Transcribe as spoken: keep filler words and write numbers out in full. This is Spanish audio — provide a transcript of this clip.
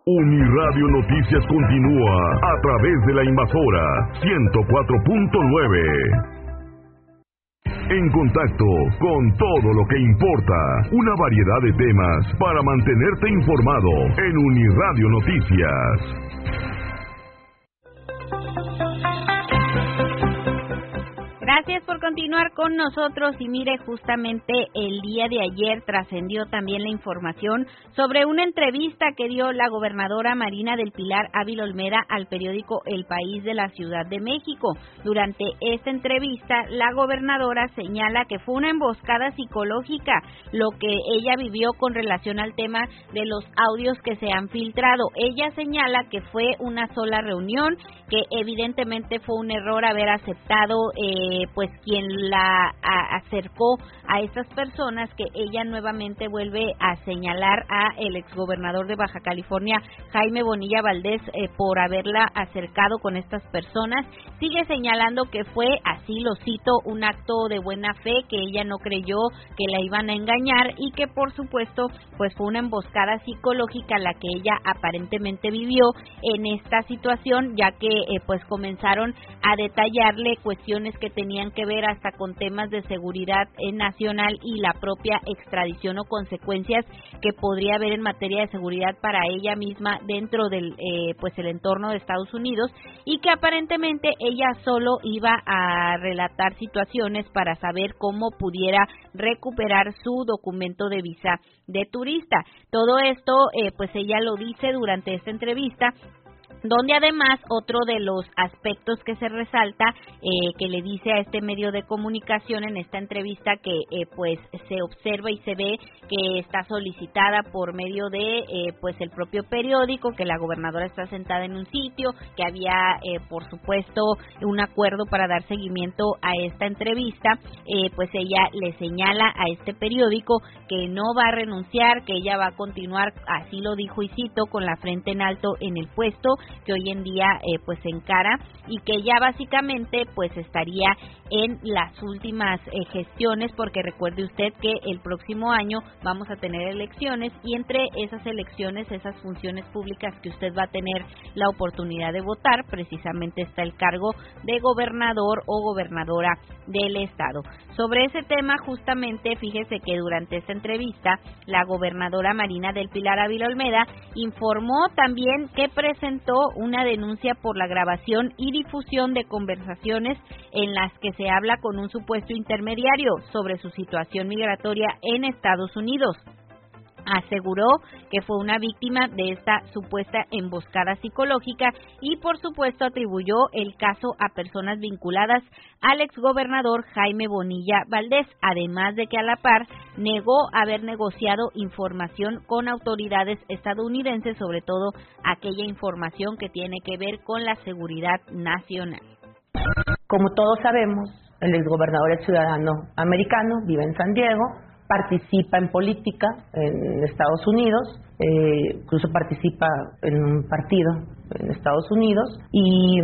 Uniradio Noticias continúa a través de la Invasora ciento cuatro punto nueve. En contacto con todo lo que importa, una variedad de temas para mantenerte informado en Uniradio Noticias. Gracias por continuar con nosotros y mire, justamente el día de ayer trascendió también la información sobre una entrevista que dio la gobernadora Marina del Pilar Ávila Olmeda al periódico El País de la Ciudad de México. Durante esta entrevista, la gobernadora señala que fue una emboscada psicológica lo que ella vivió con relación al tema de los audios que se han filtrado. Ella señala que fue una sola reunión, que evidentemente fue un error haber aceptado eh, pues quien la a, acercó a estas personas, que ella nuevamente vuelve a señalar a el exgobernador de Baja California, Jaime Bonilla Valdés, eh, por haberla acercado con estas personas. Sigue señalando que fue, así lo cito, un acto de buena fe, que ella no creyó que la iban a engañar y que por supuesto pues fue una emboscada psicológica la que ella aparentemente vivió en esta situación, ya que eh, pues comenzaron a detallarle cuestiones que tenían que ver hasta con temas de seguridad eh, nacional y la propia extradición o consecuencias que podría haber en materia de seguridad para ella misma dentro del eh, pues el entorno de Estados Unidos, y que aparentemente ella solo iba a relatar situaciones para saber cómo pudiera recuperar su documento de visa de turista. Todo esto eh, pues ella lo dice durante esta entrevista, donde además otro de los aspectos que se resalta, eh, que le dice a este medio de comunicación en esta entrevista, que eh, pues se observa y se ve que está solicitada por medio de eh, pues el propio periódico, que la gobernadora está sentada en un sitio, que había eh, por supuesto un acuerdo para dar seguimiento a esta entrevista, eh, pues ella le señala a este periódico que no va a renunciar, que ella va a continuar, así lo dijo y cito, con la frente en alto en el puesto que hoy en día eh, pues encara, y que ya básicamente pues estaría en las últimas eh, gestiones, porque recuerde usted que el próximo año vamos a tener elecciones, y entre esas elecciones, esas funciones públicas que usted va a tener la oportunidad de votar, precisamente está el cargo de gobernador o gobernadora del estado. Sobre ese tema, justamente, fíjese que durante esta entrevista, la gobernadora Marina del Pilar Ávila Olmeda informó también que presentó una denuncia por la grabación y difusión de conversaciones en las que se habla con un supuesto intermediario sobre su situación migratoria en Estados Unidos. Aseguró que fue una víctima de esta supuesta emboscada psicológica y por supuesto atribuyó el caso a personas vinculadas al exgobernador Jaime Bonilla Valdés, además de que a la par negó haber negociado información con autoridades estadounidenses, sobre todo aquella información que tiene que ver con la seguridad nacional. Como todos sabemos, el exgobernador es ciudadano americano, vive en San Diego, participa en política en Estados Unidos, eh, incluso participa en un partido en Estados Unidos, y